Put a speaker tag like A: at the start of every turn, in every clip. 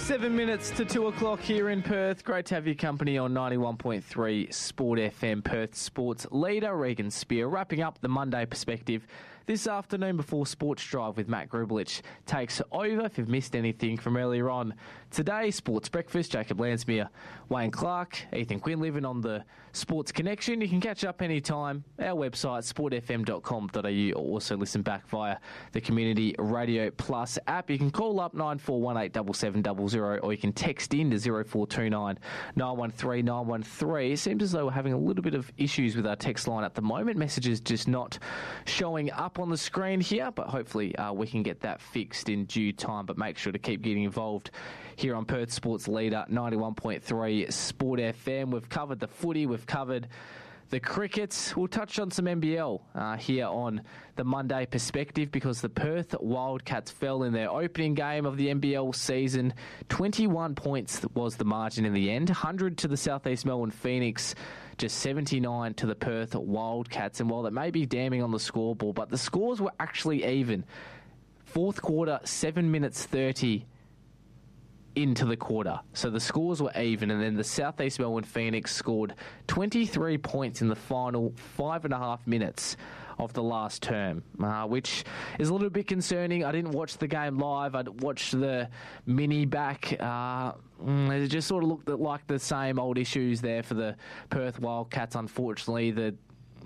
A: 7 minutes to 2 o'clock here in Perth. Great to have your company on 91.3 Sport FM, Perth sports leader Regan Spear. Wrapping up the Monday perspective this afternoon before Sports Drive with Matt Grublich takes over. If you've missed anything from earlier on today, Sports Breakfast, Jacob Lansmere, Wayne Clark, Ethan Quinn living on the Sports Connection. You can catch up anytime. Our website, sportfm.com.au, or also listen back via the Community Radio Plus app. You can call up 94187700, or you can text in to 0429 913 913. It seems as though we're having a little bit of issues with our text line at the moment. Messages just not showing up on the screen here, but hopefully we can get that fixed in due time. But make sure to keep getting involved here on Perth Sports Leader 91.3 Sport FM. We've covered the footy, we've covered the cricket. We'll touch on some NBL here on the Monday perspective, because the Perth Wildcats fell in their opening game of the NBL season. 21 points was the margin in the end. 100 to the South East Melbourne Phoenix, just 79 to the Perth Wildcats. And while that may be damning on the scoreboard, but the scores were actually even. Fourth quarter, 7 minutes 30 into the quarter. So the scores were even, and then the South East Melbourne Phoenix scored 23 points in the final 5.5 minutes of the last term, which is a little bit concerning. I didn't watch the game live. I watched the mini back. It just sort of looked like the same old issues there for the Perth Wildcats. Unfortunately, the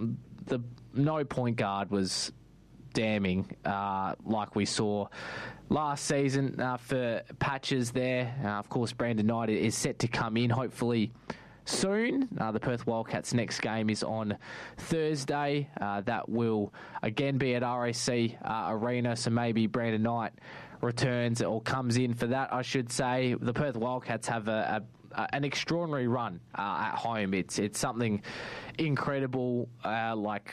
A: no point guard was damning, like we saw last season for Patches there. Of course, Brandon Knight is set to come in hopefully soon. The Perth Wildcats' next game is on Thursday. That will again be at RAC Arena, so maybe Brandon Knight returns or comes in for that, I should say. The Perth Wildcats have an extraordinary run at home. It's something incredible, like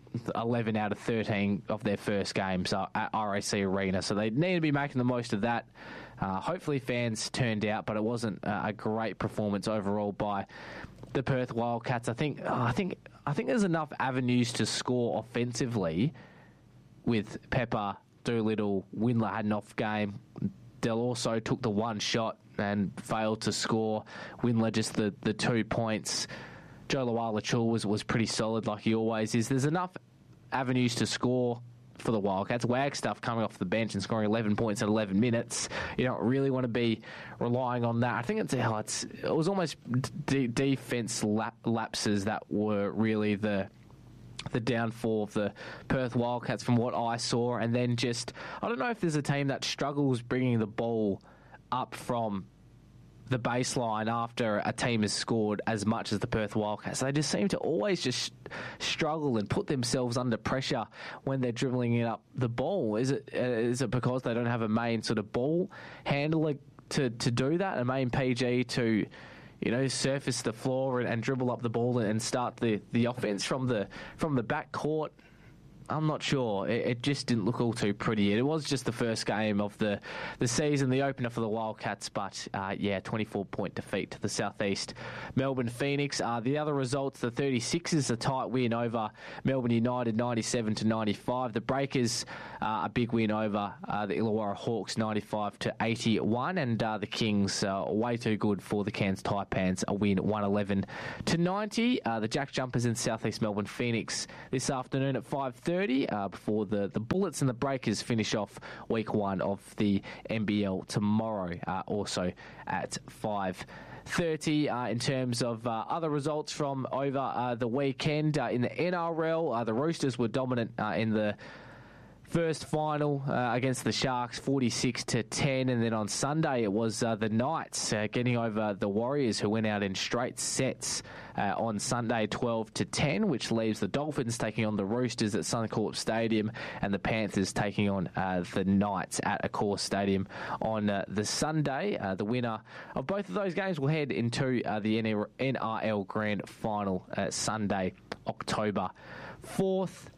A: 11 out of 13 of their first games at RAC Arena, so they need to be making the most of that. Hopefully fans turned out, but it wasn't a great performance overall by the Perth Wildcats. I think there's enough avenues to score offensively with Pepper, Doolittle. Windler had an off game. Del also took the one shot and failed to score. Windler just the 2 points. Joe Lawala-Chul was pretty solid, like he always is. There's enough avenues to score for the Wildcats. Wagstaff coming off the bench and scoring 11 points in 11 minutes. You don't really want to be relying on that. I think it was almost defence lapses that were really the downfall of the Perth Wildcats from what I saw. And then I don't know if there's a team that struggles bringing the ball up from the baseline after a team has scored as much as the Perth Wildcats. They just seem to always just struggle and put themselves under pressure when they're dribbling it up the ball. Is it because they don't have a main sort of ball handler to do that, a main PG to surface the floor and dribble up the ball and start the offense from the back court? I'm not sure. It just didn't look all too pretty. It was just the first game of the season, the opener for the Wildcats, but 24-point defeat to the South East Melbourne Phoenix. The other results, the 36ers, a tight win over Melbourne United, 97-95. The Breakers, a big win over the Illawarra Hawks, 95-81. And the Kings, way too good for the Cairns Taipans, a win, 111-90. The Jack Jumpers in South East Melbourne Phoenix this afternoon at 5:30. Before the Bullets and the Breakers finish off week one of the NBL tomorrow, also at 5:30. In terms of other results from over the weekend, in the NRL, the Roosters were dominant in the first final against the Sharks, 46-10, and then on Sunday it was the Knights getting over the Warriors, who went out in straight sets on Sunday, 12-10, which leaves the Dolphins taking on the Roosters at Suncorp Stadium, and the Panthers taking on the Knights at Accor Stadium on the Sunday. The winner of both of those games will head into the NRL Grand Final Sunday, October 4th.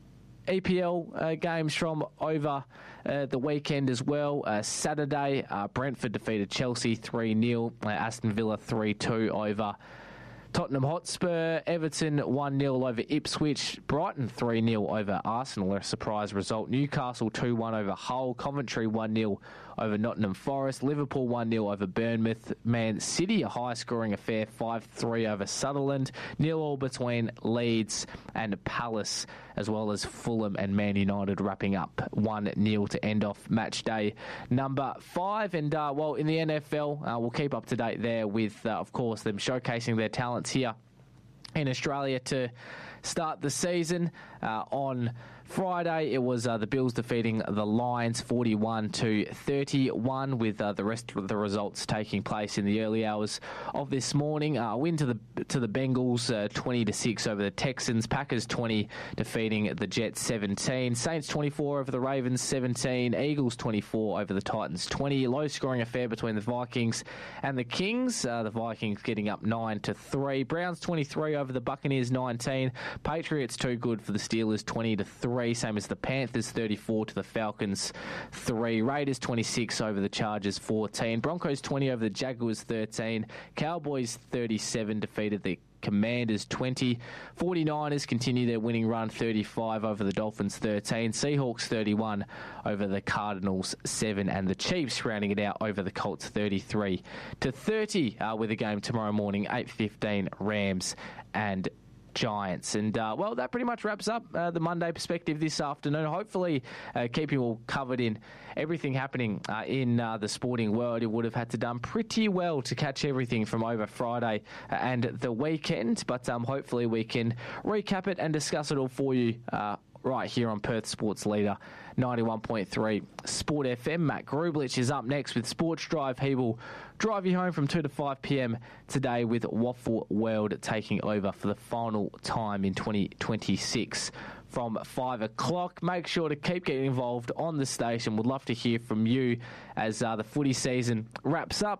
A: EPL games from over the weekend as well. Saturday, Brentford defeated Chelsea 3-0. Aston Villa 3-2 over Tottenham Hotspur. Everton 1-0 over Ipswich. Brighton 3-0 over Arsenal, a surprise result. Newcastle 2-1 over Hull. Coventry 1-0 over Nottingham Forest. Liverpool 1-0 over Bournemouth. Man City, a high-scoring affair, 5-3 over Sutherland. 0-0 between Leeds and Palace, as well as Fulham and Man United wrapping up 1-0 to end off match day number 5. And, in the NFL, we'll keep up to date there with, of course, them showcasing their talents here in Australia to start the season. On Friday, it was the Bills defeating the Lions 41-31, with the rest of the results taking place in the early hours of this morning. Win to the Bengals 20-6 over the Texans. Packers 20 defeating the Jets 17. Saints 24 over the Ravens 17. Eagles 24 over the Titans 20. Low scoring affair between the Vikings and the Kings. The Vikings getting up 9-3. Browns 23 over the Buccaneers 19. Patriots too good for the Steelers 20-3, same as the Panthers 34 to the Falcons 3. Raiders 26 over the Chargers 14. Broncos 20 over the Jaguars 13. Cowboys 37 defeated the Commanders 20. 49ers continue their winning run 35 over the Dolphins 13. Seahawks 31 over the Cardinals 7, and the Chiefs rounding it out over the Colts 33-30 with a game tomorrow morning 8:15 Rams and Giants. And, that pretty much wraps up the Monday perspective this afternoon. Hopefully, keeping you all covered in everything happening in the sporting world. You would have had to done pretty well to catch everything from over Friday and the weekend. But hopefully we can recap it and discuss it all for you right here on Perth Sports Leader 91.3 Sport FM. Matt Grublich is up next with Sports Drive. He will drive you home from 2 to 5 p.m. today with Waffle World taking over for the final time in 2026 from 5 o'clock. Make sure to keep getting involved on the station. We'd love to hear from you as the footy season wraps up.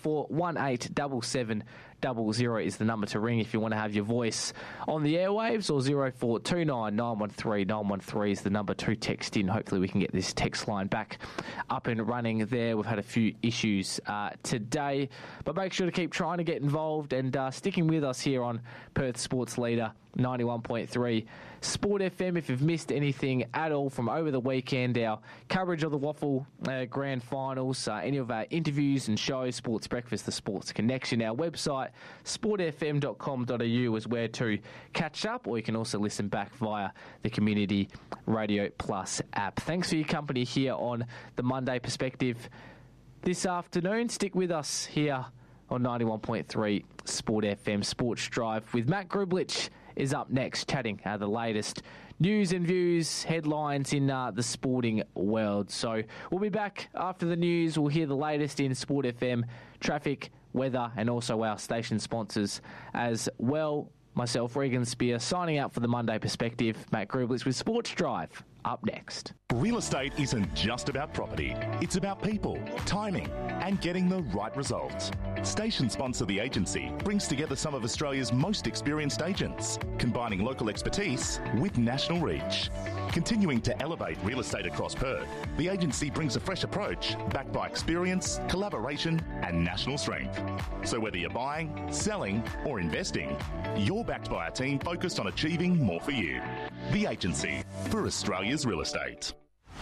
A: 9418 77 00 is the number to ring if you want to have your voice on the airwaves, or 0429 913 913 is the number to text in. Hopefully we can get this text line back up and running there. We've had a few issues today, but make sure to keep trying to get involved and sticking with us here on Perth Sports Leader 91.3 Sport FM. If you've missed anything at all from over the weekend, our coverage of the Waffle Grand Finals, any of our interviews and shows, Sports Breakfast, The Sports Connection, our website, sportfm.com.au is where to catch up, or you can also listen back via the Community Radio Plus app. Thanks for your company here on the Monday Perspective this afternoon. Stick with us here on 91.3 Sport FM. Sports Drive with Matt Grublich is up next, chatting the latest news and views, headlines in the sporting world. So we'll be back after the news. We'll hear the latest in Sport FM, traffic, weather, and also our station sponsors as well. Myself, Regan Spear, signing out for the Monday Perspective. Matt Grublich with Sports Drive up next.
B: Real estate isn't just about property. It's about people, timing, and getting the right results. Station sponsor The Agency brings together some of Australia's most experienced agents, combining local expertise with national reach. Continuing to elevate real estate across Perth, The Agency brings a fresh approach backed by experience, collaboration, and national strength. So whether you're buying, selling, or investing, you're backed by a team focused on achieving more for you. The Agency, for Australia's real estate.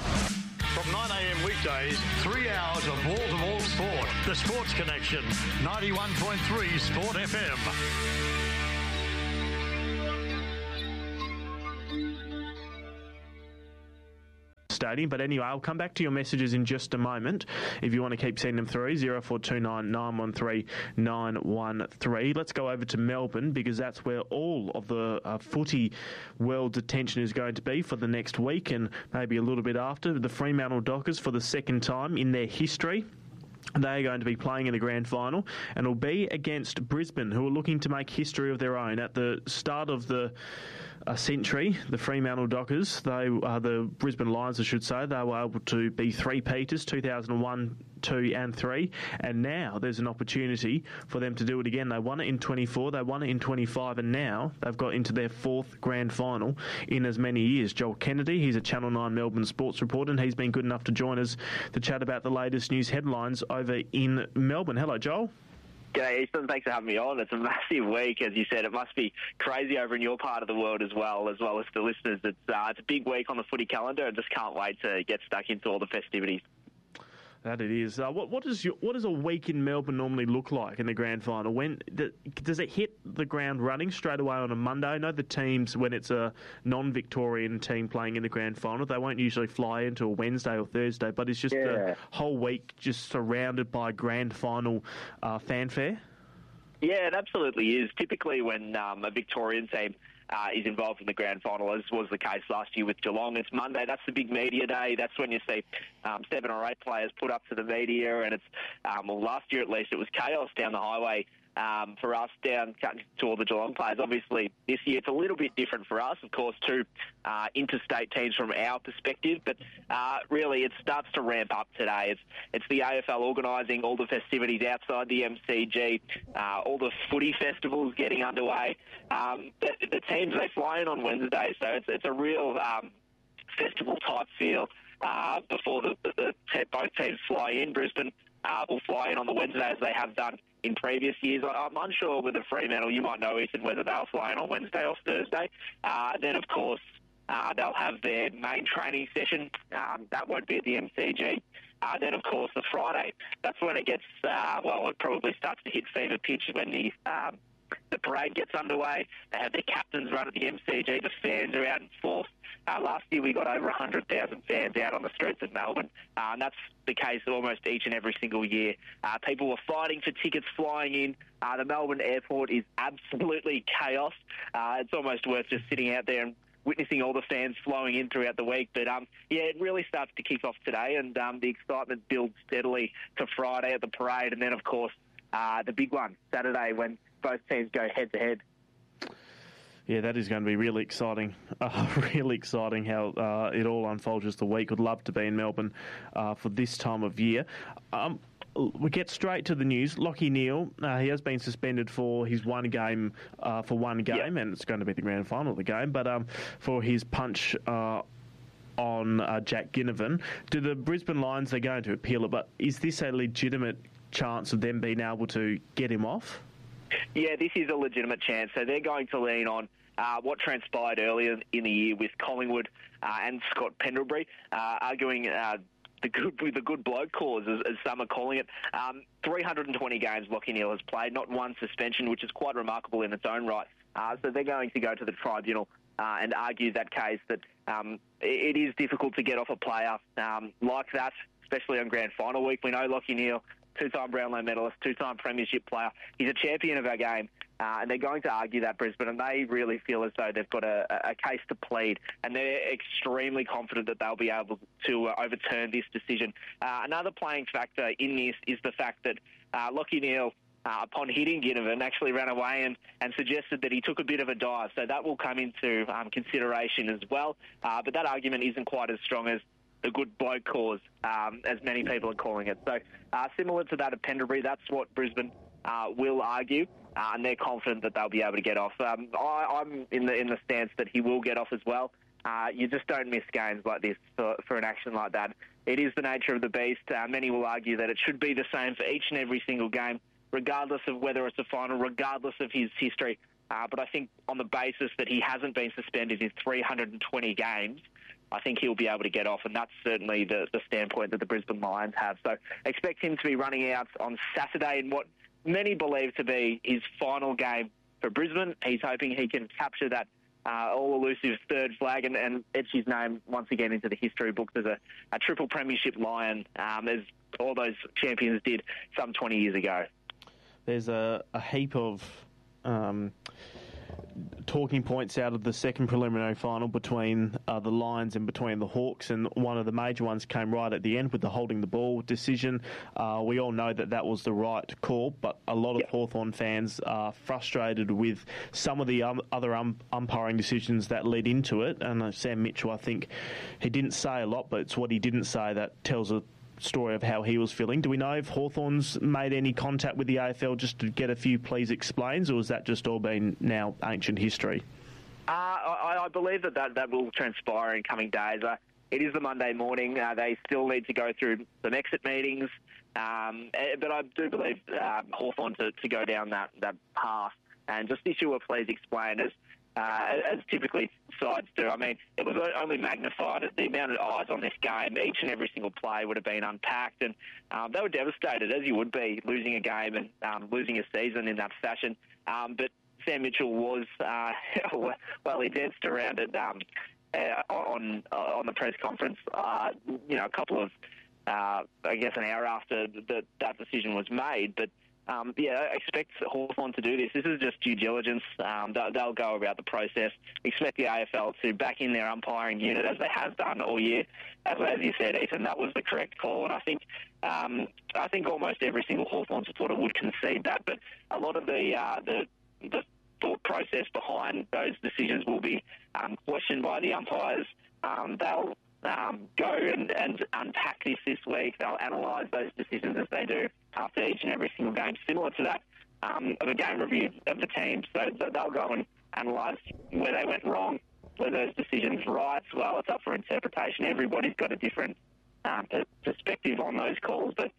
C: From 9 a.m. weekdays, 3 hours of wall-to-wall sport. The Sports Connection, 91.3 Sport FM.
D: But anyway, I'll come back to your messages in just a moment if you want to keep sending them through. 0429 913 913. Let's go over to Melbourne, because that's where all of the footy world's attention is going to be for the next week and maybe a little bit after. The Fremantle Dockers, for the second time in their history, they are going to be playing in the grand final, and will be against Brisbane, who are looking to make history of their own. At the start of the century, the Fremantle Dockers, the Brisbane Lions, I should say, they were able to be three-peaters, 2001, 2 and 3, and now there's an opportunity for them to do it again. They won it in 24, they won it in 25, and now they've got into their fourth grand final in as many years. Joel Kennedy, he's a Channel 9 Melbourne sports reporter, and he's been good enough to join us to chat about the latest news headlines over in Melbourne. Hello, Joel.
E: G'day, Easton. Thanks for having me on. It's a massive week, as you said. It must be crazy over in your part of the world as well as the listeners. It's a big week on the footy calendar, and just can't wait to get stuck into all the festivities.
D: That it is. What does a week in Melbourne normally look like in the grand final? When does it hit the ground running straight away on a Monday? I know the teams, when it's a non-Victorian team playing in the grand final, they won't usually fly into a Wednesday or Thursday, but it's just the whole week just surrounded by grand final fanfare.
E: Yeah, it absolutely is. Typically when a Victorian team is involved in the grand final, as was the case last year with Geelong, it's Monday. That's the big media day. That's when you see 7 or 8 players put up to the media, and it's, last year at least, it was chaos down the highway for us down to all the Geelong players. Obviously, this year it's a little bit different for us, of course, two interstate teams from our perspective, but really it starts to ramp up today. It's the AFL organising all the festivities outside the MCG, all the footy festivals getting underway. The teams, they fly in on Wednesday, so it's a real festival-type feel before both teams fly in. Brisbane will fly in on the Wednesday, as they have done in previous years. I'm unsure with the Fremantle. You might know, Ethan, whether they'll fly in on Wednesday or Thursday. Then, of course, they'll have their main training session. That won't be at the MCG. Then, of course, the Friday, that's when it gets, it probably starts to hit fever pitch when the parade gets underway. They have their captains run at the MCG. The fans are out in force. Last year we got over 100,000 fans out on the streets of Melbourne, and that's the case almost each and every single year. People were fighting for tickets flying in. The Melbourne airport is absolutely chaos. It's almost worth just sitting out there and witnessing all the fans flowing in throughout the week. But, it really starts to kick off today, and the excitement builds steadily to Friday at the parade, and then, of course, the big one, Saturday, when both teams go head-to-head.
D: Yeah, that is going to be really exciting. Really exciting how it all unfolds as the week. Would love to be in Melbourne for this time of year. We get straight to the news. Lachie Neale, he has been suspended for his one game, and it's going to be the grand final of the game, but for his punch on Jack Ginnivan. Do the Brisbane Lions, they're going to appeal it, but is this a legitimate chance of them being able to get him off?
E: Yeah, this is a legitimate chance. So they're going to lean on what transpired earlier in the year with Collingwood and Scott Pendlebury, arguing the good bloke cause, as some are calling it. 320 games Lachie Neale has played, not one suspension, which is quite remarkable in its own right. So they're going to go to the tribunal and argue that case, that it is difficult to get off a player like that, especially on grand final week. We know Lachie Neale, two-time Brownlow medalist, two-time premiership player. He's a champion of our game, and they're going to argue that, Brisbane, and they really feel as though they've got a case to plead, and they're extremely confident that they'll be able to overturn this decision. Another playing factor in this is the fact that Lachie Neale, upon hitting Ginnivan, actually ran away and suggested that he took a bit of a dive, so that will come into consideration as well. But that argument isn't quite as strong as the good bloke cause, as many people are calling it. So similar to that of Pendlebury, that's what Brisbane will argue, and they're confident that they'll be able to get off. I'm in the stance that he will get off as well. You just don't miss games like this for an action like that. It is the nature of the beast. Many will argue that it should be the same for each and every single game, regardless of whether it's a final, regardless of his history. But I think on the basis that he hasn't been suspended in 320 games, I think he'll be able to get off, and that's certainly the standpoint that the Brisbane Lions have. So expect him to be running out on Saturday in what many believe to be his final game for Brisbane. He's hoping he can capture that all-elusive third flag and etch his name once again into the history books as a triple premiership Lion, as all those champions did some 20 years ago.
D: There's a heap of talking points out of the second preliminary final between the Lions and between the Hawks, and one of the major ones came right at the end with the holding the ball decision. We all know that was the right call, but a lot of Hawthorn fans are frustrated with some of the other umpiring decisions that led into it. And Sam Mitchell, I think he didn't say a lot, but it's what he didn't say that tells a story of how he was feeling. Do we know if Hawthorn's made any contact with the AFL just to get a few please explains, or has that just all been now ancient history?
E: I believe that will transpire in coming days. It is the Monday morning. They still need to go through some exit meetings, but I do believe Hawthorn to go down that path and just issue a please explain, as as typically sides do. I mean, it was only magnified at the amount of eyes on this game. Each and every single play would have been unpacked, and they were devastated, as you would be, losing a game and losing a season in that fashion. But Sam Mitchell was, he danced around it on the press conference, a couple of, an hour after that decision was made. But I expect Hawthorn to do this. This is just due diligence. They'll go about the process. Expect the AFL to back in their umpiring unit, as they have done all year. As you said, Ethan, that was the correct call, and I think almost every single Hawthorn supporter would concede that. But a lot of the thought process behind those decisions will be questioned by the umpires. They'll go and unpack this week. They'll analyse those decisions as they do after each and every single game, similar to that of a game review of the team. So they'll go and analyse where they went wrong, were those decisions right. Well, it's up for interpretation. Everybody's got a different perspective on those calls. But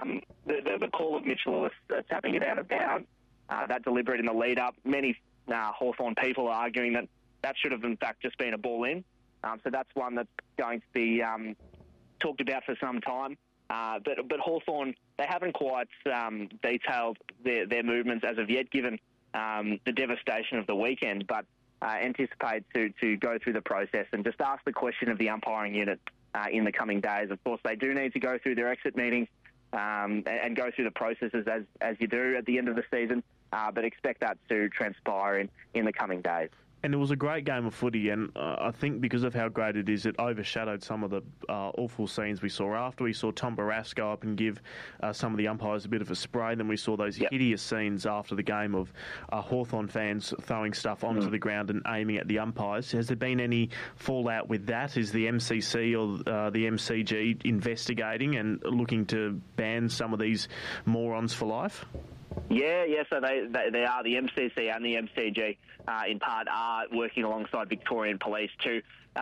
E: the call of Mitchell tapping it out of bounds, that deliberate in the lead-up, many Hawthorn people are arguing that should have, in fact, just been a ball in. So that's one that's going to be talked about for some time. But Hawthorn, they haven't quite detailed their movements as of yet, given the devastation of the weekend, but anticipate to go through the process and just ask the question of the umpiring unit in the coming days. Of course, they do need to go through their exit meetings and go through the processes as you do at the end of the season, but expect that to transpire in the coming days.
D: And it was a great game of footy, and I think because of how great it is, it overshadowed some of the awful scenes we saw after. We saw Tom Barrass go up and give some of the umpires a bit of a spray. Then we saw those hideous scenes after the game of Hawthorn fans throwing stuff onto the ground and aiming at the umpires. Has there been any fallout with that? Is the MCC or the MCG investigating and looking to ban some of these morons for life?
E: Yeah. So they are, the MCC and the MCG, in part, are working alongside Victorian Police to,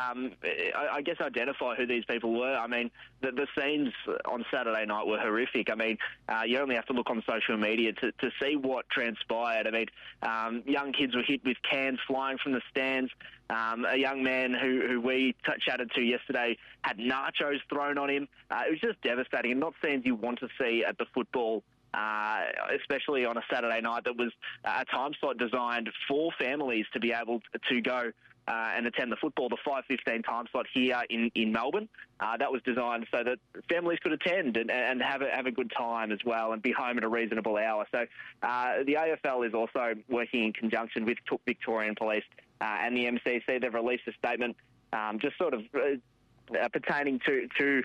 E: I guess, identify who these people were. I mean, the scenes on Saturday night were horrific. I mean, you only have to look on social media to see what transpired. I mean, young kids were hit with cans flying from the stands. A young man who we chatted to yesterday had nachos thrown on him. It was just devastating, and not scenes you want to see at the football, especially on a Saturday night that was a time slot designed for families to be able to go and attend the football, the 5:15 time slot here in Melbourne. That was designed so that families could attend and have a good time as well and be home at a reasonable hour. So the AFL is also working in conjunction with Victorian Police and the MCC. They've released a statement just sort of pertaining to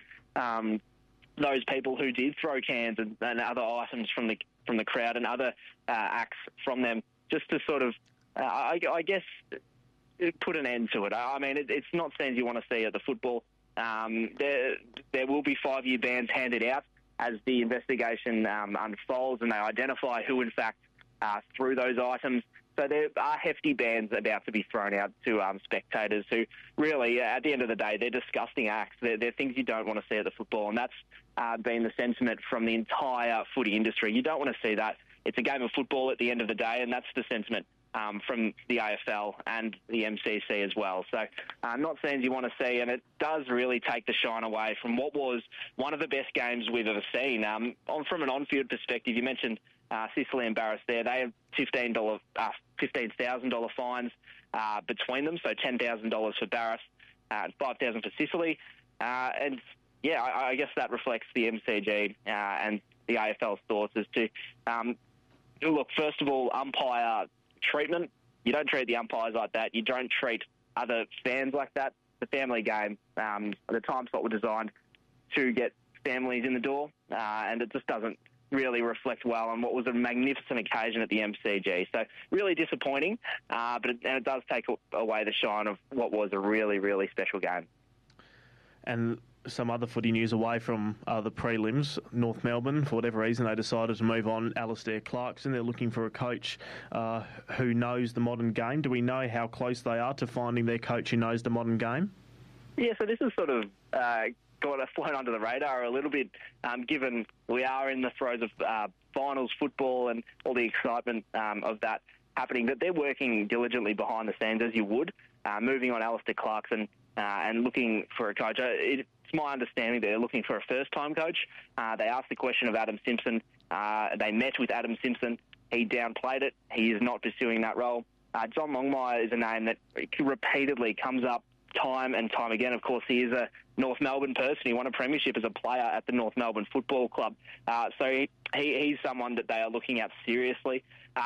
E: those people who did throw cans and other items from the crowd and other acts from them, just to sort of, I guess, put an end to it. I mean, it's not scenes you want to see at the football. There will be 5-year bans handed out as the investigation unfolds and they identify who, in fact, threw those items. So there are hefty bans about to be thrown out to spectators who really, at the end of the day, they're disgusting acts. They're things you don't want to see at the football, and that's been the sentiment from the entire footy industry. You don't want to see that. It's a game of football at the end of the day, and that's the sentiment from the AFL and the MCC as well. So not scenes you want to see, and it does really take the shine away from what was one of the best games we've ever seen. From an on-field perspective, you mentioned Sicily and Barrass there. They have $15,000 fines between them, so $10,000 for Barrass and $5,000 for Sicily. And yeah, I guess that reflects the MCG and the AFL's thoughts as to, look, first of all, umpire treatment. You don't treat the umpires like that. You don't treat other fans like that. It's a family game. The time slot was designed to get families in the door, and it just doesn't really reflect well on what was a magnificent occasion at the MCG. So really disappointing, but it does take away the shine of what was a really, really special game. And
D: some other footy news away from the prelims. North Melbourne, for whatever reason, they decided to move on Alistair Clarkson. They're looking for a coach who knows the modern game. Do we know how close they are to finding their coach who knows the modern game?
E: Yeah, so this is sort of flown under the radar a little bit, given we are in the throes of finals football and all the excitement of that. happening, that they're working diligently behind the scenes, as you would, moving on Alistair Clarkson and looking for a coach. It's my understanding that they're looking for a first-time coach. They asked the question of Adam Simpson. They met with Adam Simpson. He downplayed it. He is not pursuing that role. John Longmire is a name that repeatedly comes up time and time again. Of course, he is a North Melbourne person. He won a premiership as a player at the North Melbourne Football Club. So he's someone that they are looking at seriously.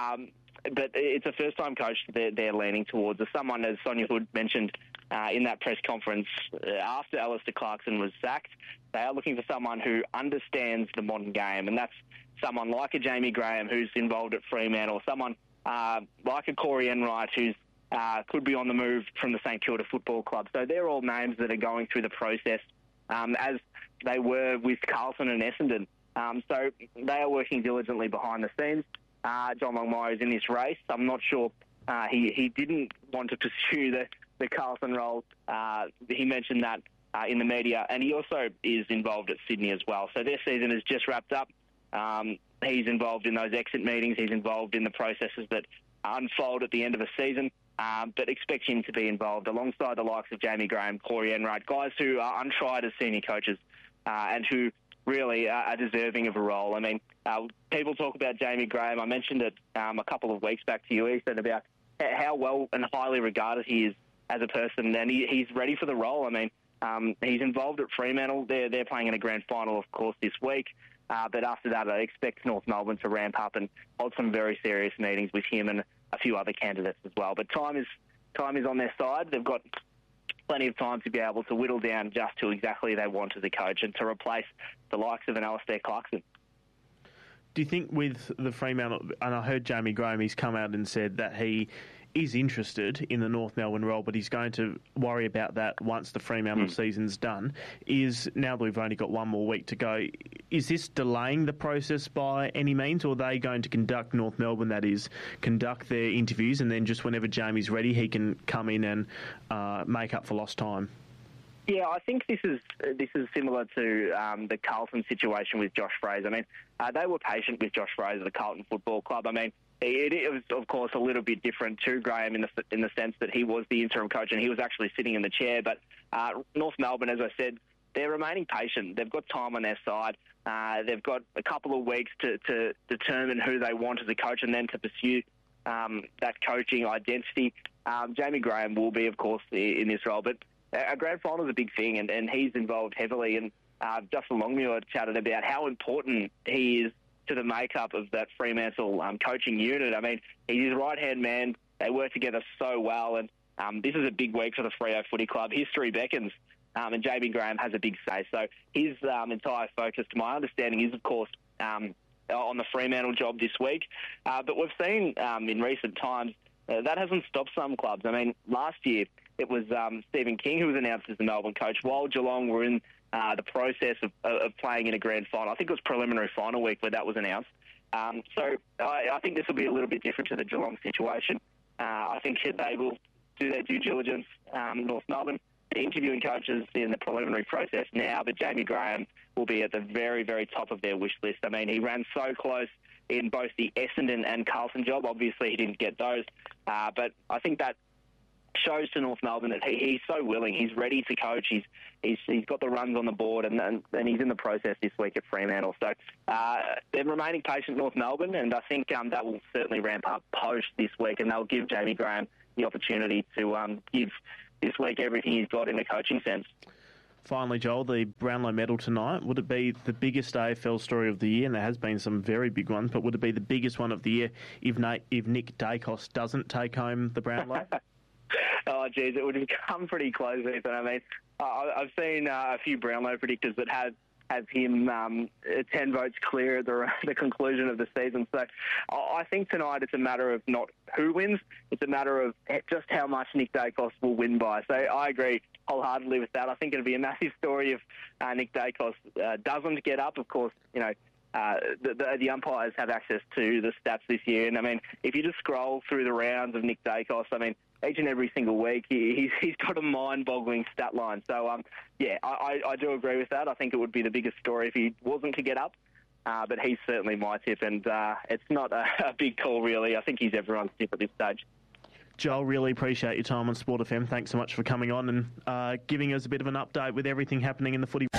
E: But it's a first-time coach that they're leaning towards. As someone, as Sonia Hood mentioned in that press conference after Alistair Clarkson was sacked, they are looking for someone who understands the modern game, and that's someone like a Jamie Graham who's involved at Fremantle, someone like a Corey Enright who's could be on the move from the St Kilda Football Club. So they're all names that are going through the process as they were with Carlton and Essendon. So they are working diligently behind the scenes. John Longmire is in this race. I'm not sure he didn't want to pursue the Carlton role. He mentioned that in the media, and he also is involved at Sydney as well. So their season has just wrapped up. He's involved in those exit meetings. He's involved in the processes that unfold at the end of a season. But expect him to be involved alongside the likes of Jamie Graham, Corey Enright, guys who are untried as senior coaches and who really are deserving of a role. I mean, people talk about Jamie Graham. I mentioned it a couple of weeks back to you, Ethan, about how well and highly regarded he is as a person, and he's ready for the role. I mean, he's involved at Fremantle. They're playing in a grand final, of course, this week. But after that, I expect North Melbourne to ramp up and hold some very serious meetings with him and a few other candidates as well. But time is on their side. They've got plenty of time to be able to whittle down just who exactly they want as a coach and to replace the likes of an Alistair Clarkson.
D: Do you think with the Fremantle, and I heard Jamie Graham, he's come out and said that he is interested in the North Melbourne role, but he's going to worry about that once the Fremantle season's done. Now that we've only got one more week to go, is this delaying the process by any means, or are they going to conduct North Melbourne, that is, conduct their interviews, and then just whenever Jamie's ready, he can come in and make up for lost time?
E: Yeah, I think this is similar to the Carlton situation with Josh Fraser. I mean, they were patient with Josh Fraser, the Carlton Football Club. I mean, it was, of course, a little bit different to Graham in the sense that he was the interim coach and he was actually sitting in the chair. But North Melbourne, as I said, they're remaining patient. They've got time on their side. They've got a couple of weeks to determine who they want as a coach and then to pursue that coaching identity. Jamie Graham will be, of course, in this role. But a grand final is a big thing, and he's involved heavily. And Justin Longmuir chatted about how important he is to the makeup of that Fremantle coaching unit. I mean, he's his right-hand man. They work together so well, and this is a big week for the Freo Footy Club. History beckons, and Jamie Graham has a big say. So his entire focus, to my understanding, is, of course, on the Fremantle job this week. But we've seen in recent times that hasn't stopped some clubs. I mean, last year it was Stephen King who was announced as the Melbourne coach, while Geelong were in the process of playing in a grand final. I think it was preliminary final week where that was announced. So I think this will be a little bit different to the Geelong situation. I think they will do their due diligence, North Melbourne, interviewing coaches in the preliminary process now, but Jamie Graham will be at the very, very top of their wish list. I mean, he ran so close in both the Essendon and Carlton job. Obviously, he didn't get those, but I think that shows to North Melbourne that he's so willing. He's ready to coach. He's got the runs on the board, and he's in the process this week at Fremantle. So they're remaining patient, North Melbourne, and I think that will certainly ramp up post this week, and they'll give Jamie Graham the opportunity to give this week everything he's got in a coaching sense.
D: Finally, Joel, the Brownlow medal tonight, would it be the biggest AFL story of the year? And there has been some very big ones, but would it be the biggest one of the year if Nick Dacos doesn't take home the Brownlow?
E: Oh, geez, it would have come pretty close, Ethan. I mean, I've seen a few Brownlow predictors that have him 10 votes clear at the conclusion of the season. So I think tonight it's a matter of not who wins, it's a matter of just how much Nick Dacos will win by. So I agree wholeheartedly with that. I think it'll be a massive story if Nick Dacos doesn't get up. Of course, you know, the umpires have access to the stats this year. And, I mean, if you just scroll through the rounds of Nick Dacos, I mean, each and every single week, he's got a mind-boggling stat line. So, yeah, I do agree with that. I think it would be the biggest story if he wasn't to get up. but he's certainly my tip, and it's not a big call, really. I think he's everyone's tip at this stage.
D: Joel, really appreciate your time on Sport FM. Thanks so much for coming on and giving us a bit of an update with everything happening in the footy.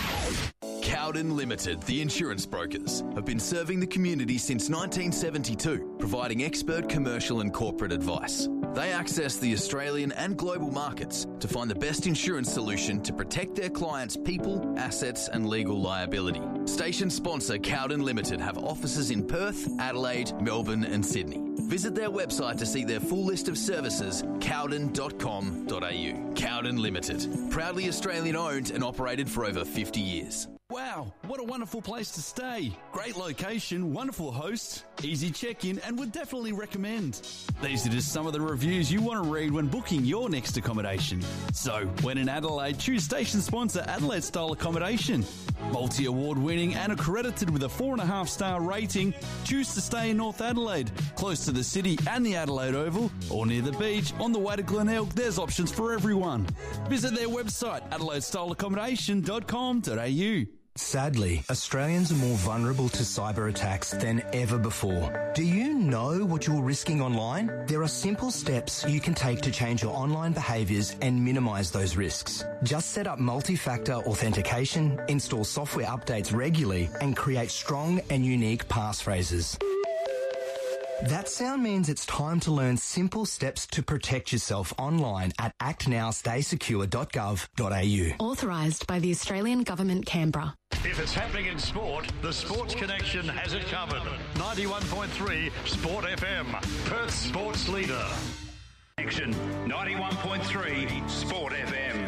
F: Cowden Limited, the insurance brokers, have been serving the community since 1972, providing expert commercial and corporate advice. They access the Australian and global markets to find the best insurance solution to protect their clients' people, assets and legal liability. Station sponsor Cowden Limited have offices in Perth, Adelaide, Melbourne and Sydney. Visit their website to see their full list of services, cowden.com.au. Cowden Limited, proudly Australian owned and operated for over 50 years.
G: Wow, what a wonderful place to stay. Great location, wonderful hosts, easy check-in, and would definitely recommend. These are just some of the reviews you want to read when booking your next accommodation. So, when in Adelaide, choose station sponsor Adelaide Style Accommodation. Multi-award winning and accredited with a 4.5-star rating, choose to stay in North Adelaide, close to the city and the Adelaide Oval, or near the beach, on the way to Glenelg. There's options for everyone. Visit their website, adelaidestyleaccommodation.com.au.
H: Sadly, Australians are more vulnerable to cyber attacks than ever before. Do you know what you're risking online? There are simple steps you can take to change your online behaviours and minimise those risks. Just set up multi-factor authentication, install software updates regularly, and create strong and unique passphrases. That sound means it's time to learn simple steps to protect yourself online at actnowstaysecure.gov.au.
I: Authorised by the Australian Government, Canberra.
C: If it's happening in sport, the Sports Connection has it covered. 91.3 Sport FM, Perth sports leader.
J: Connection 91.3 Sport FM.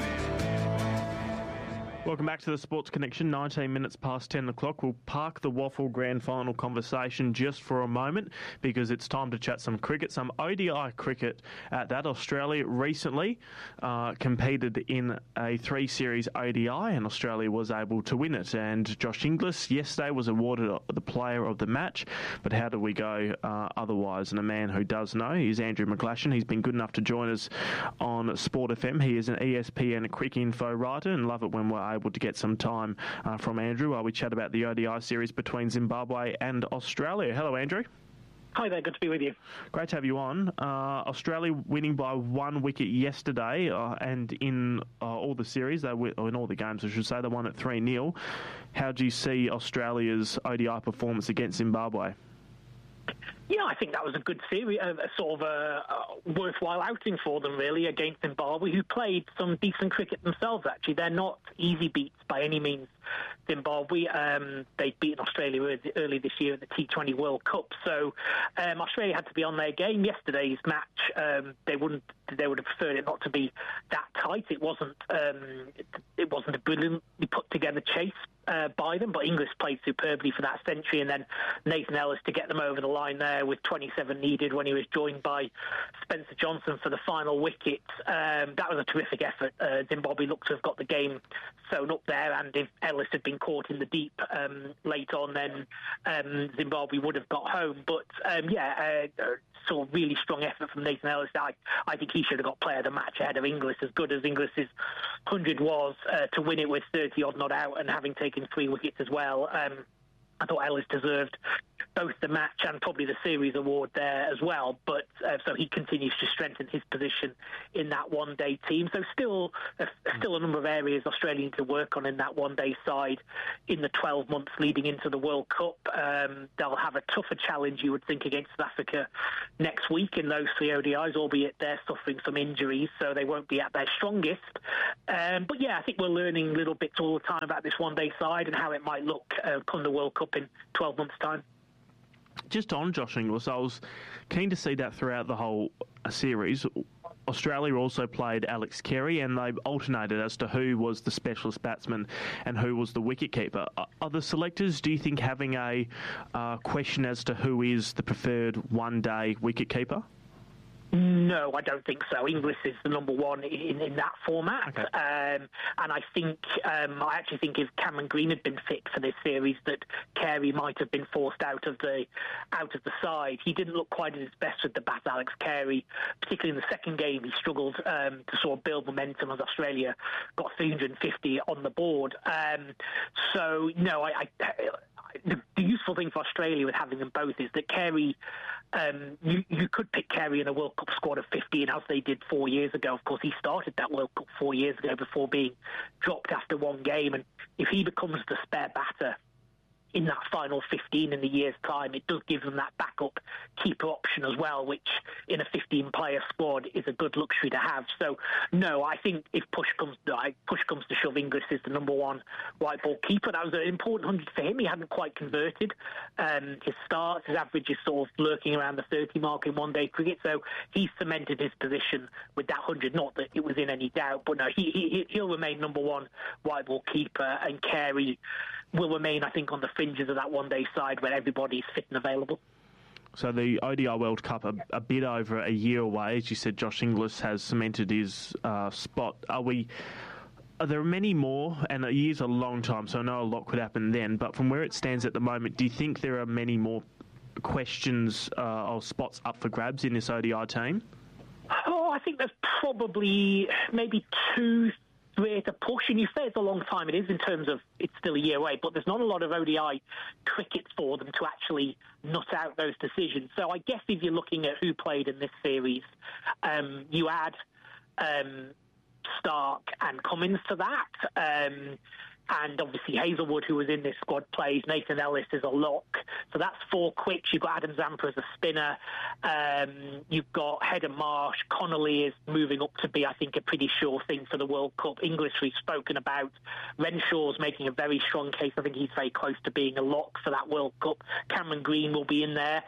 D: Welcome back to the Sports Connection, 19 minutes past 10 o'clock. We'll park the Waffle Grand Final conversation just for a moment because it's time to chat some cricket, some ODI cricket at that. Australia recently competed in a 3-series ODI and Australia was able to win it. And Josh Inglis yesterday was awarded the player of the match. But how do we go otherwise? And a man who does know is Andrew McGlashan. He's been good enough to join us on Sport FM. He is an ESPN Cricket Info writer and love it when we're able to get some time from Andrew while we chat about the ODI series between Zimbabwe and Australia. Hello, Andrew.
K: Hi there, good to be with you.
D: Great to have you on. Australia winning by 1 wicket yesterday, and in all the series, or in all the games, I should say, they won at 3-0. How do you see Australia's ODI performance against Zimbabwe?
K: Yeah, I think that was a good series, a sort of a worthwhile outing for them, really, against Zimbabwe, who played some decent cricket themselves, actually. They're not easy beats by any means, Zimbabwe. They'd beaten Australia early this year at the T20 World Cup, so Australia had to be on their game. Yesterday's match, they would have preferred it not to be that tight. It wasn't a brilliantly put together chase by them, but Inglis played superbly for that century, and then Nathan Ellis to get them over the line there with 27 needed when he was joined by Spencer Johnson for the final wicket. That was a terrific effort. Zimbabwe looked to have got the game sewn up there, and if Ellis had been caught in the deep late on, then Zimbabwe would have got home. But sort of really strong effort from Nathan Ellis. I think he should have got player of the match ahead of Inglis, as good as Inglis's 100 was, to win it with 30-odd not out and having taken 3 wickets as well. I thought Ellis deserved both the match and probably the series award there as well. But so he continues to strengthen his position in that one-day team. So still a number of areas Australia need to work on in that one-day side in the 12 months leading into the World Cup. They'll have a tougher challenge, you would think, against South Africa next week in those 3 ODIs, albeit they're suffering some injuries, so they won't be at their strongest. But yeah, I think we're learning little bits all the time about this one-day side and how it might look come the World Cup in 12 months' time.
D: Just on Josh Inglis, I was keen to see that throughout the whole series. Australia also played Alex Carey, and they alternated as to who was the specialist batsman and who was the wicketkeeper. Are the selectors, do you think, having a question as to who is the preferred one-day wicketkeeper?
K: No, I don't think so. Inglis is the number one in that format. Okay. And I actually think if Cameron Green had been fit for this series, that Carey might have been forced out of the side. He didn't look quite at his best with the bat, Alex Carey. Particularly in the second game, he struggled to sort of build momentum as Australia got 350 on the board. So, no, the useful thing for Australia with having them both is that Carey, you could pick Carey in a World Cup squad of 15 as they did 4 years ago. Of course, he started that World Cup 4 years ago before being dropped after one game. And if he becomes the spare batter in that final 15 in the year's time, it does give them that backup keeper option as well, which in a 15-player squad is a good luxury to have. So, no, I think if push comes to shove, Inglis is the number one white ball keeper. That was an important 100 for him. He hadn't quite converted. His starts, his average is sort of lurking around the 30 mark in one-day cricket, so he cemented his position with that 100. Not that it was in any doubt, but no, he'll remain number one white ball keeper, and Carey will remain, I think, on the fringes of that one-day side where everybody's fit and available.
D: So the ODI World Cup, a bit over a year away. As you said, Josh Inglis has cemented his spot. Are there many more? And a year's a long time, so I know a lot could happen then. But from where it stands at the moment, do you think there are many more questions or spots up for grabs in this ODI team?
K: Oh, I think there's probably maybe 2-3 to push, and you say it's a long time. It is, in terms of it's still a year away, but there's not a lot of ODI cricket for them to actually nut out those decisions. So I guess if you're looking at who played in this series, you add Stark and Cummins to that. And obviously Hazelwood, who was in this squad, plays. Nathan Ellis is a lock. So that's 4 quicks. You've got Adam Zampa as a spinner. You've got Head Marsh. Connolly is moving up to be, I think, a pretty sure thing for the World Cup. Inglis we've spoken about. Renshaw's making a very strong case. I think he's very close to being a lock for that World Cup. Cameron Green will be in there.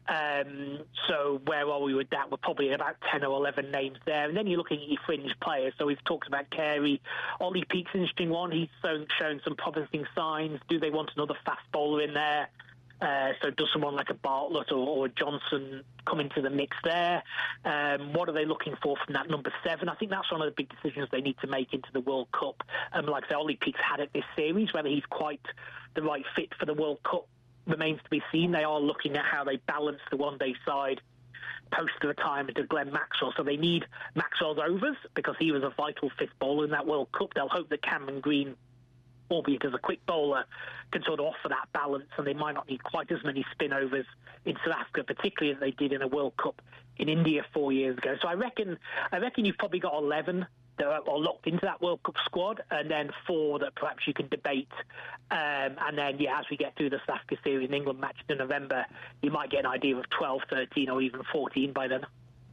K: So where are we with that? We're probably at about 10 or 11 names there. And then you're looking at your fringe players. So we've talked about Carey. Ollie Peake's an interesting one. He's shown some promising signs. Do they want another fast bowler in there? So does someone like a Bartlett or Johnson come into the mix there? What are they looking for from that number 7? I think that's one of the big decisions they need to make into the World Cup. Like I say, Ollie Peake's had it this series. Whether he's quite the right fit for the World Cup remains to be seen. They are looking at how they balance the one-day side post the retirement of Glenn Maxwell. So they need Maxwell's overs because he was a vital fifth bowler in that World Cup. They'll hope that Cameron Green, albeit as a quick bowler, can sort of offer that balance, and they might not need quite as many spin overs in South Africa, particularly as they did in a World Cup in India 4 years ago. So I reckon you've probably got 11 that are locked into that World Cup squad, and then 4 that perhaps you can debate. And then, as we get through the South Africa series in England match in November, you might get an idea of 12, 13 or even 14 by then.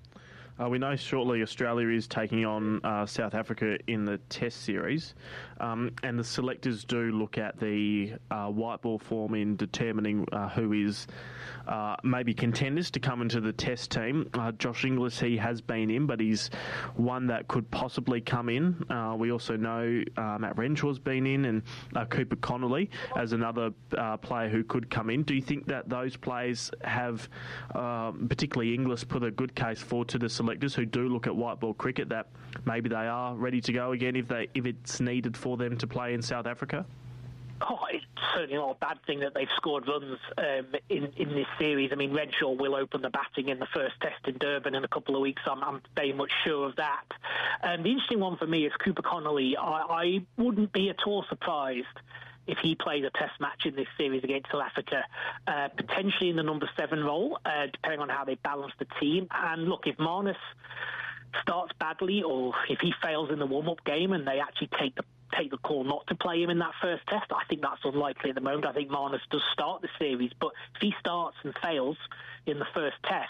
D: We know shortly Australia is taking on South Africa in the Test series, and the selectors do look at the white ball form in determining who is maybe contenders to come into the Test team. Josh Inglis, he has been in, but he's one that could possibly come in. We also know Matt Renshaw's been in, and Cooper Connolly as another player who could come in. Do you think that those players have, particularly Inglis, put a good case forward to the selectors who do look at white ball cricket, that maybe they are ready to go again if it's needed for them to play in South Africa?
K: Oh, it's certainly not a bad thing that they've scored runs in this series. I mean, Renshaw will open the batting in the first Test in Durban in a couple of weeks. I'm very much sure of that. The interesting one for me is Cooper Connolly. I wouldn't be at all surprised if he plays a Test match in this series against South Africa, potentially in the number 7 role, depending on how they balance the team. And look, if Marnus starts badly, or if he fails in the warm-up game and they actually take the call not to play him in that first Test, I think that's unlikely at the moment. I think Marnus does start the series, but if he starts and fails in the first Test,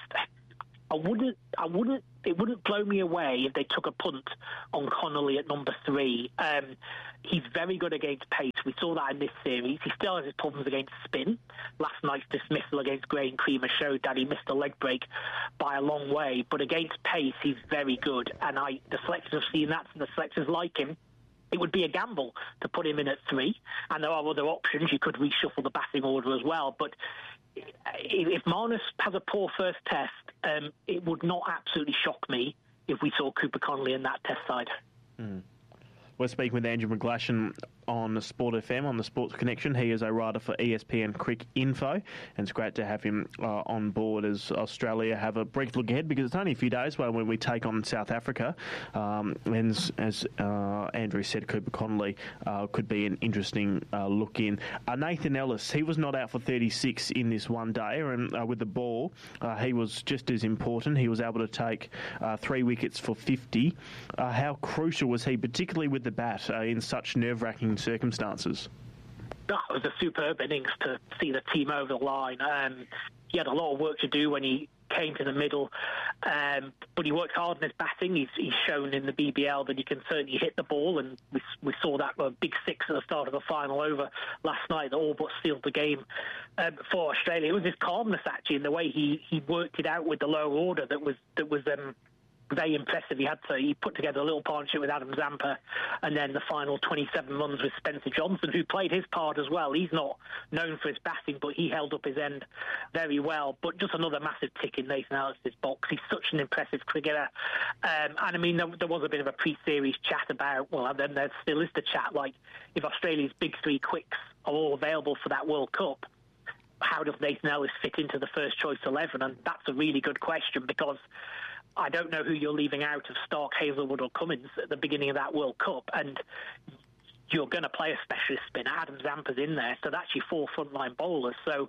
K: it wouldn't blow me away if they took a punt on Connolly at number 3. He's very good against pace. We saw that in this series. He still has his problems against spin. Last night's dismissal against Graham Creamer showed that he missed a leg break by a long way. But against pace, he's very good. And the selectors have seen that, and the selectors like him. It would be a gamble to put him in at 3. And there are other options. You could reshuffle the batting order as well. But if Marnus has a poor first Test, it would not absolutely shock me if we saw Cooper Connolly in that Test side.
D: We're speaking with Andrew McGlashan on Sport FM, on the Sports Connection. He is a writer for ESPN Crick Info, and it's great to have him on board as Australia have a brief look ahead, because it's only a few days away when we take on South Africa. And as Andrew said, Cooper Connolly could be an interesting look in. Nathan Ellis, he was not out for 36 in this one day, and with the ball, he was just as important. He was able to take 3 wickets for 50. How crucial was he, particularly with the bat, in such nerve-wracking circumstances?
K: It was a superb innings to see the team over the line. He had a lot of work to do when he came to the middle, but he worked hard in his batting. He's shown in the BBL that he can certainly hit the ball, and we saw that big six at the start of the final over last night that all but sealed the game for Australia. It was his calmness, actually, in the way he worked it out with the lower order that was very impressive. He put together a little partnership with Adam Zampa, and then the final 27 runs with Spencer Johnson, who played his part as well. He's not known for his batting, but he held up his end very well. But just another massive tick in Nathan Ellis' box. He's such an impressive cricketer. And I mean, there was a bit of a pre-series chat about, well, and then there still is the chat, like, if Australia's big three quicks are all available for that World Cup, how does Nathan Ellis fit into the first choice 11? And that's a really good question, because I don't know who you're leaving out of Stark, Hazelwood or Cummins at the beginning of that World Cup, and you're going to play a specialist spinner. Adam Zampa's in there, so that's your 4 frontline bowlers. So,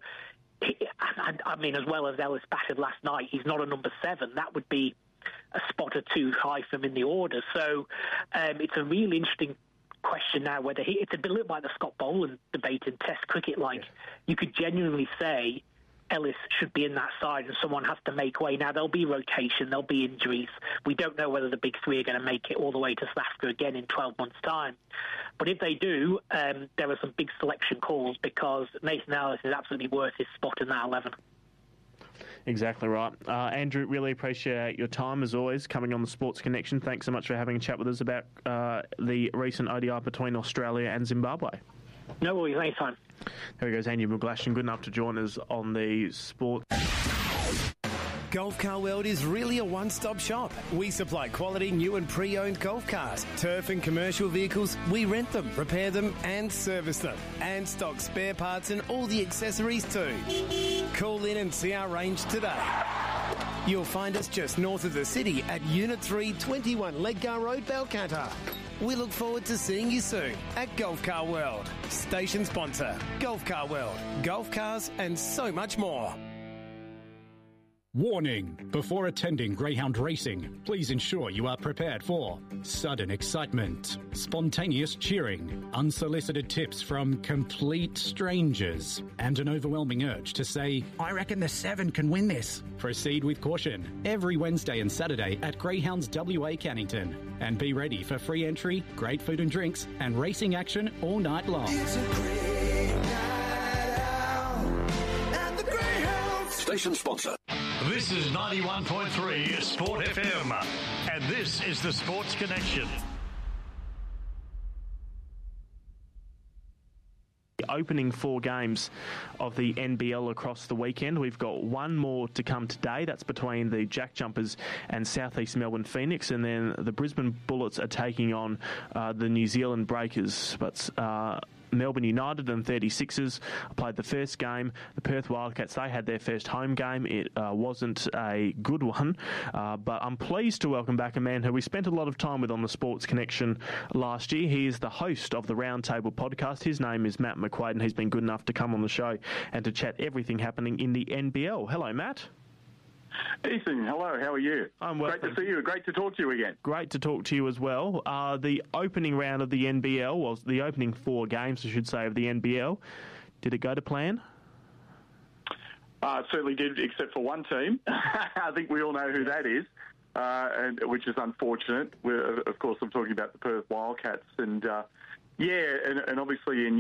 K: I mean, as well as Ellis batted last night, he's not a number 7. That would be a spot or 2 high for him in the order. So it's a really interesting question now whether it's a bit like the Scott Boland debate in Test cricket. Like, you could genuinely say Ellis should be in that side and someone has to make way. Now, there'll be rotation, there'll be injuries. We don't know whether the big three are going to make it all the way to South Africa again in 12 months' time. But if they do, there are some big selection calls, because Nathan Ellis is absolutely worth his spot in that 11.
D: Exactly right. Andrew, really appreciate your time, as always, coming on the Sports Connection. Thanks so much for having a chat with us about the recent ODI between Australia and Zimbabwe.
K: No worries, anytime.
D: There he goes, Andrew McGlashan, good enough to join us on the Sport.
L: Golf Car World is really a one-stop shop. We supply quality new and pre-owned golf cars, turf and commercial vehicles. We rent them, repair them and service them, and stock spare parts and all the accessories too. Call in and see our range today. You'll find us just north of the city at Unit 3, 21 Ledgar Road, Balcatta. We look forward to seeing you soon at Golf Car World. Station sponsor, Golf Car World. Golf cars and so much more.
M: Warning! Before attending greyhound racing, please ensure you are prepared for sudden excitement, spontaneous cheering, unsolicited tips from complete strangers, and an overwhelming urge to say, "I reckon the 7 can win this." Proceed with caution every Wednesday and Saturday at Greyhounds WA Cannington. And be ready for free entry, great food and drinks, and racing action all night long.
N: It's a great night out at the Greyhounds.
C: Station sponsor. This is 91.3 Sport FM, and this is the Sports Connection.
D: The opening 4 games of the NBL across the weekend. We've got one more to come today. That's between the Jack Jumpers and South East Melbourne Phoenix, and then the Brisbane Bullets are taking on the New Zealand Breakers. But Melbourne United and 36ers played the first game. The Perth Wildcats, they had their first home game. It wasn't a good one, but I'm pleased to welcome back a man who we spent a lot of time with on the Sports Connection last year. He is the host of the Roundtable podcast. His name is Matt McQuaid, and he's been good enough to come on the show and to chat everything happening in the NBL. Hello, Matt.
O: Ethan, hello, how are you?
D: I'm well.
O: Great to see you. Great to talk to you again.
D: Great to talk to you as well. The opening round of the NBL, was the opening 4 games, I should say, of the NBL. Did it go to plan?
O: It certainly did, except for one team. I think we all know who that is, and which is unfortunate. Of course, I'm talking about the Perth Wildcats. And, and obviously in